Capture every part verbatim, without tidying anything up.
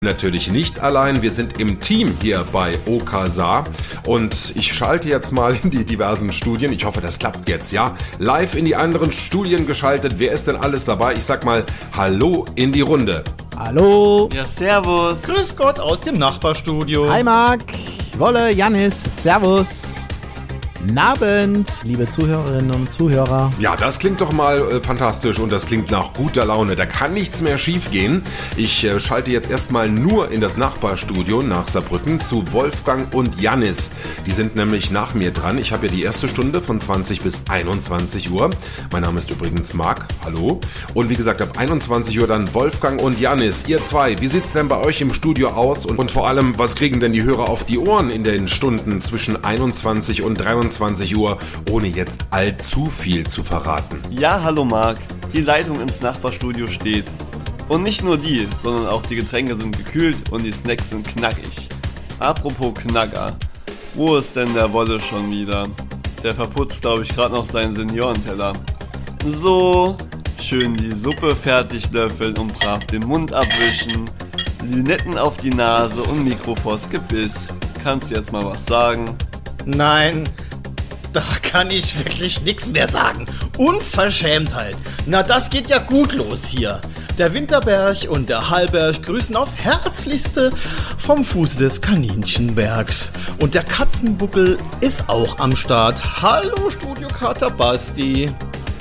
Natürlich nicht allein, wir sind im Team hier bei Okasa und ich schalte jetzt mal in die diversen Studien, ich hoffe das klappt jetzt, ja, live in die anderen Studien geschaltet, wer ist denn alles dabei? Ich sag mal Hallo in die Runde. Hallo. Ja, servus. Grüß Gott aus dem Nachbarstudio. Hi Marc, Wolle, Jannis, servus. Guten Abend, liebe Zuhörerinnen und Zuhörer. Ja, das klingt doch mal äh, fantastisch und das klingt nach guter Laune. Da kann nichts mehr schief gehen. Ich äh, schalte jetzt erstmal nur in das Nachbarstudio nach Saarbrücken zu Wolfgang und Jannis. Die sind nämlich nach mir dran. Ich habe ja die erste Stunde von zwanzig bis einundzwanzig Uhr. Mein Name ist übrigens Marc. Hallo. Und wie gesagt, ab einundzwanzig Uhr dann Wolfgang und Jannis. Ihr zwei, wie sieht's denn bei euch im Studio aus? Und, und vor allem, was kriegen denn die Hörer auf die Ohren in den Stunden zwischen einundzwanzig und dreiundzwanzig Uhr, ohne jetzt allzu viel zu verraten? Ja, hallo Marc. Die Leitung ins Nachbarstudio steht. Und nicht nur die, sondern auch die Getränke sind gekühlt und die Snacks sind knackig. Apropos Knacker, wo ist denn der Wolle schon wieder? Der verputzt, glaube ich, gerade noch seinen Seniorenteller. So, schön die Suppe fertig löffeln und brav den Mund abwischen. Lünetten auf die Nase und Mikro vors Gebiss. Kannst du jetzt mal was sagen? Nein, da kann ich wirklich nichts mehr sagen. Unverschämtheit. Na, das geht ja gut los hier. Der Winterberg und der Hallberg grüßen aufs Herzlichste vom Fuße des Kaninchenbergs. Und der Katzenbuckel ist auch am Start. Hallo, Studiokater Basti.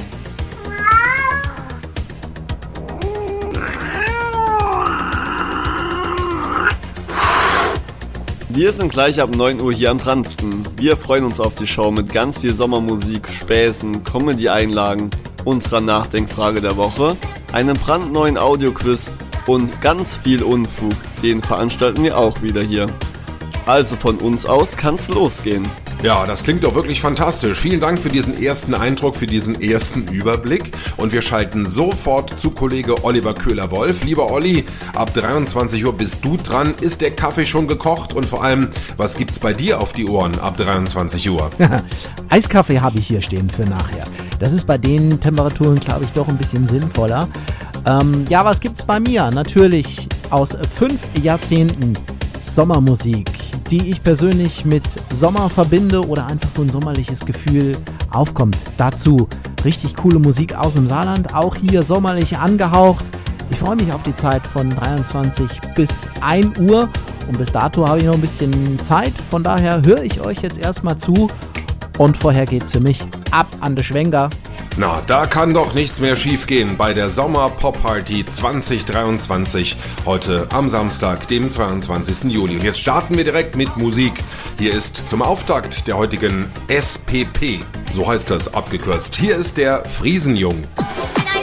Wir sind gleich ab neun Uhr hier am dransten. Wir freuen uns auf die Show mit ganz viel Sommermusik, Späßen, Comedy-Einlagen, unserer Nachdenkfrage der Woche, einem brandneuen Audioquiz und ganz viel Unfug. Den veranstalten wir auch wieder hier. Also von uns aus kann's losgehen. Ja, das klingt doch wirklich fantastisch. Vielen Dank für diesen ersten Eindruck, für diesen ersten Überblick. Und wir schalten sofort zu Kollege Oliver Köhler-Wolf. Lieber Olli, ab dreiundzwanzig Uhr bist du dran. Ist der Kaffee schon gekocht? Und vor allem, was gibt's bei dir auf die Ohren ab dreiundzwanzig Uhr? Eiskaffee habe ich hier stehen für nachher. Das ist bei den Temperaturen, glaube ich, doch ein bisschen sinnvoller. Ähm, ja, was gibt's bei mir? Natürlich aus fünf Jahrzehnten Sommermusik, die ich persönlich mit Sommer verbinde oder einfach so ein sommerliches Gefühl aufkommt. Dazu richtig coole Musik aus dem Saarland, auch hier sommerlich angehaucht. Ich freue mich auf die Zeit von dreiundzwanzig bis ein Uhr und bis dato habe ich noch ein bisschen Zeit. Von daher höre ich euch jetzt erstmal zu und vorher geht's für mich ab an den Schwenker. Na, da kann doch nichts mehr schiefgehen bei der Sommer-Pop-Party zwanzig dreiundzwanzig, heute am Samstag, dem zweiundzwanzigsten Juli. Und jetzt starten wir direkt mit Musik. Hier ist zum Auftakt der heutigen S P P, so heißt das abgekürzt. Hier ist der Friesenjung.